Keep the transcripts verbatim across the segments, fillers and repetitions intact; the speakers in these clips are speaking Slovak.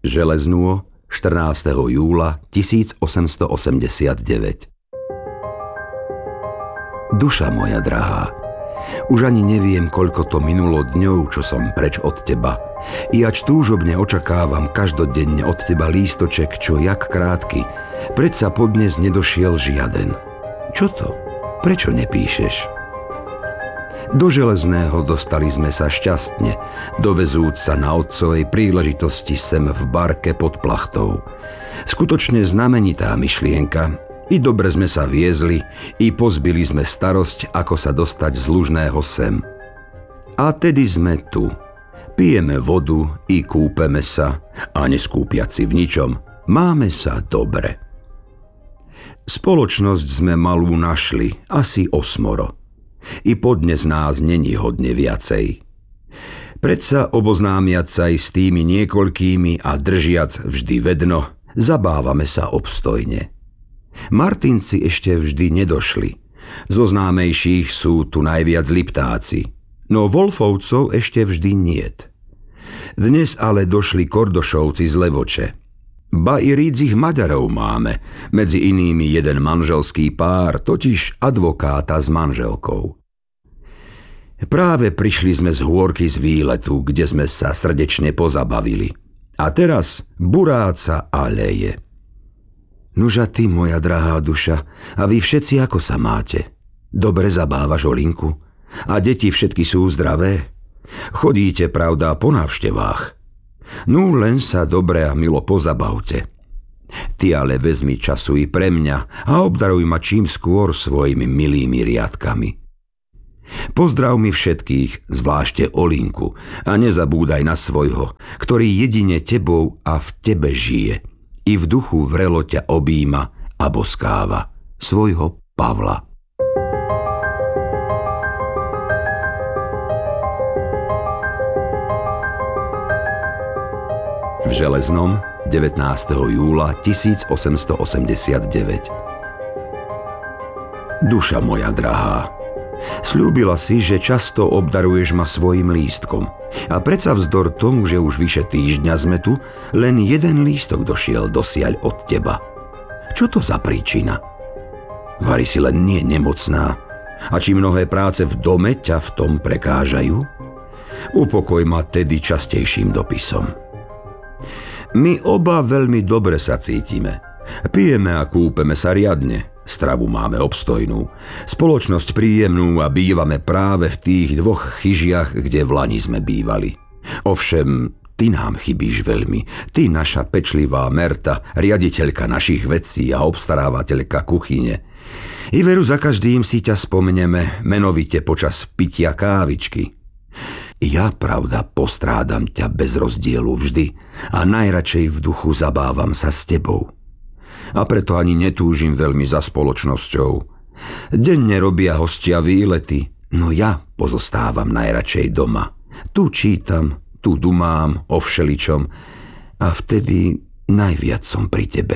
Železnú, štrnásteho júla tisícosemstoosemdesiatdeväť. Duša moja drahá, už ani neviem, koľko to minulo dňov, čo som preč od teba. Iač túžobne očakávam každodenne od teba lístoček, čo jak krátky. Predsa podnes nedošiel žiaden. Čo to? Prečo nepíšeš? Do Železného dostali sme sa šťastne, dovezúc sa na otcovej príležitosti sem v barke pod plachtou. Skutočne znamenitá myšlienka, i dobre sme sa viezli, i pozbili sme starosť, ako sa dostať z Lužného sem. A tedy sme tu. Pijeme vodu i kúpeme sa, a neskúpiaci v ničom, máme sa dobre. Spoločnosť sme malú našli, asi osmoro. I podnes nás není hodne viacej. Predsa oboznámiať sa aj s tými niekoľkými a držiac vždy vedno, zabávame sa obstojne. Martinci ešte vždy nedošli. Zo známejších sú tu najviac Liptáci, no Wolfovcov ešte vždy niet. Dnes ale došli Kordošovci z Levoče. Ba i rídzich Maďarov máme, medzi inými jeden manželský pár, totiž advokáta s manželkou. Práve prišli sme z hôrky z výletu, kde sme sa srdečne pozabavili. A teraz buráca a leje. Nuža ty, moja drahá duša, a vy všetci ako sa máte? Dobre zabávaš Olinku? A deti všetky sú zdravé? Chodíte, pravda, po návštevách? No len sa dobre a milo pozabavte. Ty ale vezmi času i pre mňa a obdaruj ma čím skôr svojimi milými riadkami. Pozdrav mi všetkých, zvlášte Olinku, a nezabúdaj na svojho, ktorý jedine tebou a v tebe žije. I v duchu vrelo ťa objíma a boskáva. Svojho Pavla. V Železnom, devätnásteho júla tisícosemstoosemdesiatdeväť. Duša moja drahá, sľúbila si, že často obdaruješ ma svojim lístkom. A predsa vzdor tomu, že už vyše týždňa sme tu, len jeden lístok došiel dosiaľ od teba. Čo to za príčina? Vari si len nie nemocná, a či mnohé práce v dome ťa v tom prekážajú? Upokoj ma tedy častejším dopisom. My oba veľmi dobre sa cítime. Pijeme a kúpeme sa riadne. Stravu máme obstojnú, spoločnosť príjemnú a bývame práve v tých dvoch chyžiach, kde v lani sme bývali. Ovšem, ty nám chybíš veľmi. Ty, naša pečlivá Merta, riaditeľka našich vecí a obstarávateľka kuchyne. I veru za každým si ťa spomneme, menovite počas pitia kávičky. Ja, pravda, postrádam ťa bez rozdielu vždy a najradšej v duchu zabávam sa s tebou. A preto ani netúžim veľmi za spoločnosťou. Denne robia hostia výlety, no ja pozostávam najradšej doma. Tu čítam, tu dumám o všeličom a vtedy najviac som pri tebe.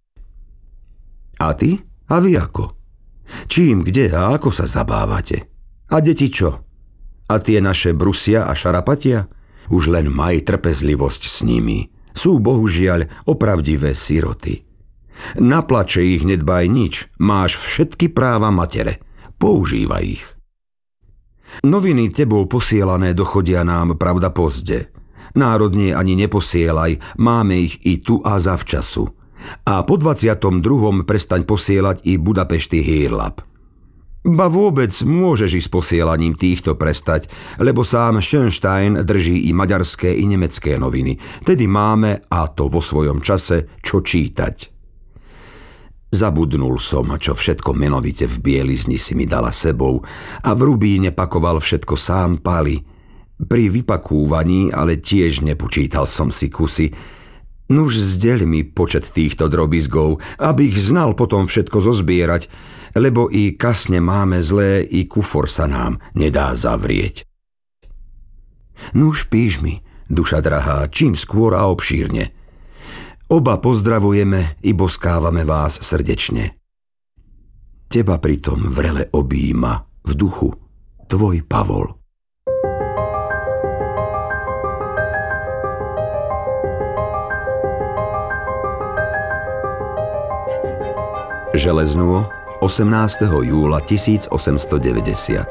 A ty? A vy ako? Čím, kde a ako sa zabávate? A deti čo? A tie naše brusia a šarapatia? Už len maj trpezlivosť s nimi. Sú bohužiaľ opravdivé siroty. Na plače ich nedbaj nič, máš všetky práva matere, používaj ich. Noviny tebou posielané dochodia nám, pravda, pozde. Národne ani neposielaj, máme ich i tu a zavčasu. A po dvadsiatom druhom prestaň posielať i Budapešty Hírlap. Ba vôbec môžeš i s posielaním týchto prestať, lebo sám Schönstein drží i maďarské i nemecké noviny. Tedy máme, a to vo svojom čase, čo čítať. Zabudnul som, čo všetko menovite v bielizni si mi dala sebou a v rubíne pakoval všetko sám Pali. Pri vypakúvaní ale tiež nepočítal som si kusy. Nuž zdeľ mi počet týchto drobizgov, aby ich znal potom všetko zozbierať, lebo i kasne máme zlé, i kufor sa nám nedá zavrieť. Nuž píš mi, duša drahá, čím skôr a obšírne. Oba pozdravujeme i boskávame vás srdečne. Teba pritom vrele objíma v duchu tvoj Pavol. Železno, osemnásteho júla tisícosemstodeväťdesiat.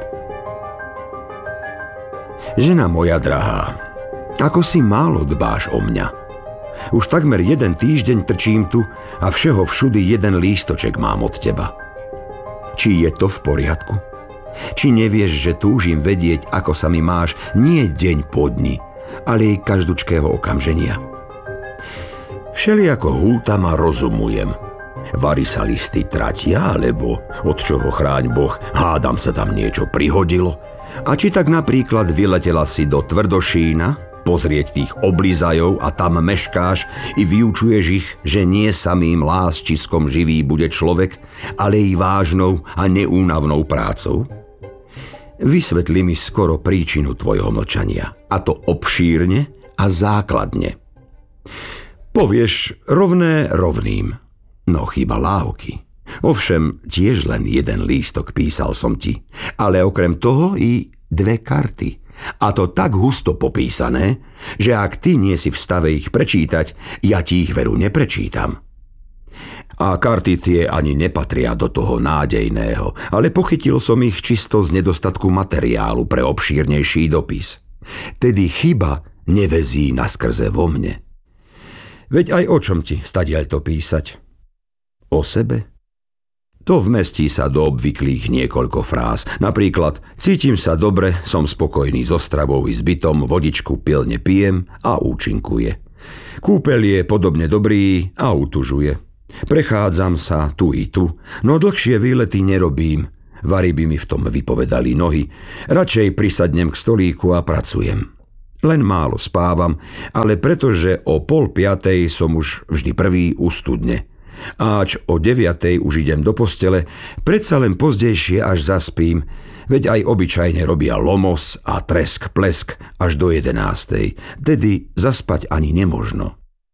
Žena moja drahá, ako si málo dbáš o mňa. Už takmer jeden týždeň trčím tu a všeho všudy jeden lístoček mám od teba. Či je to v poriadku? Či nevieš, že túžim vedieť, ako sa mi máš nie deň po dni, ale aj každučkého okamženia? Všelijako hútam a rozumujem. Vary sa listy tratia, alebo od čoho chráň Boh, hádam sa tam niečo prihodilo. A či tak napríklad vyletela si do Tvrdošína, pozrieť tých oblizajov a tam meškáš i vyučuješ ich, že nie samým lásčiskom živý bude človek, ale i vážnou a neúnavnou prácou? Vysvetli mi skoro príčinu tvojho mlčania, a to obšírne a základne. Povieš rovné rovným, no chyba lávky. Ovšem, tiež len jeden lístok písal som ti, ale okrem toho i dve karty. A to tak husto popísané, že ak ty nie si v stave ich prečítať, ja ti ich veru neprečítam. A karty tie ani nepatria do toho nádejného, ale pochytil som ich čisto z nedostatku materiálu pre obšírnejší dopis. Tedy chyba nevezí naskrze vo mne. Veď aj o čom ti stadiaľ to písať? O sebe? To vmestí sa do obvyklých niekoľko fráz. Napríklad, cítim sa dobre, som spokojný so stravou i s bytom, vodičku pilne pijem a účinkuje. Kúpeľ je podobne dobrý a utužuje. Prechádzam sa tu i tu, no dlhšie výlety nerobím. Vary by mi v tom vypovedali nohy. Radšej prisadnem k stolíku a pracujem. Len málo spávam, ale pretože o pol piatej som už vždy prvý u studne. A ač o deviatej už idem do postele, predsa len pozdejšie až zaspím, veď aj obyčajne robia lomos a tresk plesk až do jedenástej, tedy zaspať ani nemožno.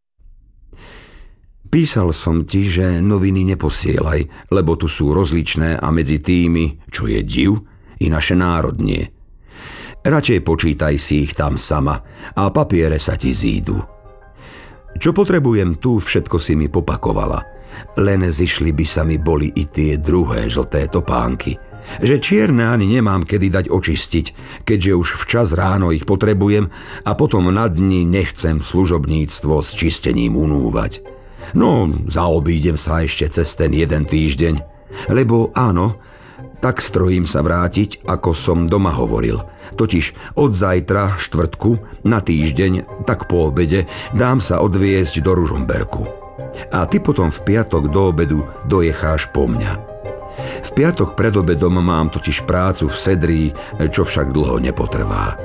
Písal som ti, že noviny neposielaj, lebo tu sú rozličné a medzi tými, čo je div, i naše národnie. Radšej počítaj si ich tam sama a papiere sa ti zídu. Čo potrebujem tu, všetko si mi popakovala. Len zišli by sa mi boli i tie druhé žlté topánky. Že čierne ani nemám kedy dať očistiť, keďže už včas ráno ich potrebujem a potom na dni nechcem služobníctvo s čistením unúvať. No, zaobídem sa ešte cez ten jeden týždeň, lebo áno, tak strojím sa vrátiť, ako som doma hovoril. Totiž od zajtra, štvrtku, na týždeň, tak po obede, dám sa odviezť do Ružomberku. A ty potom v piatok do obedu dojecháš po mňa. V piatok pred obedom mám totiž prácu v Sedrí, čo však dlho nepotrvá.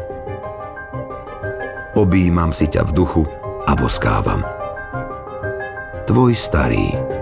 Objímam si ťa v duchu a boskávam. Tvoj starý.